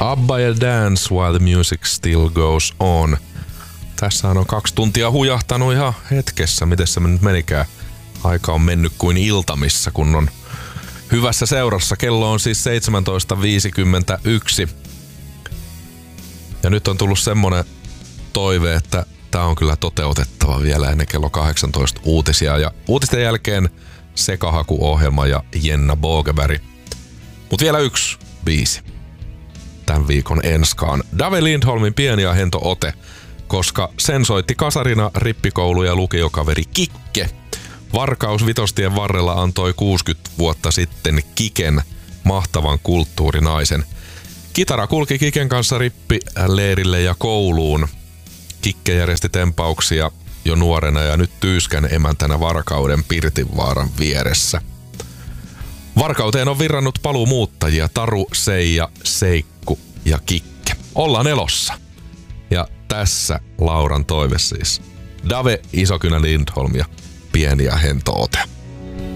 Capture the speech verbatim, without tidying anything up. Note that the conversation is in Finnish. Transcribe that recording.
ABBA ja Dance While the Music Still Goes On. Tässähän on kaksi tuntia hujahtanut ihan hetkessä. Miten se nyt menikään? Aika on mennyt kuin iltamissa, kun on hyvässä seurassa. Kello on siis seitsemäntoista viisikymmentäyksi. Ja nyt on tullut semmonen toive, että tää on kyllä toteutettava vielä ennen kello kahdeksantoista uutisia. Ja uutisten jälkeen Sekahaku-ohjelma ja Jenna Bogeberg. Mut vielä yksi biisi. Tämän viikon enskaan. Dave Lindholmin Pieni ja hento ote, koska sen soitti kasarina rippikoulu- ja lukiokaveri Kikke. Varkaus Vitostien varrella antoi kuusikymmentä vuotta sitten Kiken mahtavan kulttuurinaisen. Kitara kulki Kiken kanssa rippileirille ja kouluun. Kikke järjesti tempauksia jo nuorena ja nyt Tyyskän emäntänä Varkauden Pirtinvaaran vieressä. Varkauteen on virrannut paluumuuttajia Taru, Seija, Seikku ja Kikke. Ollaan elossa. Ja tässä Lauran toive siis. Dave, Isokynä, Lindholm ja Pieni ja hento ote.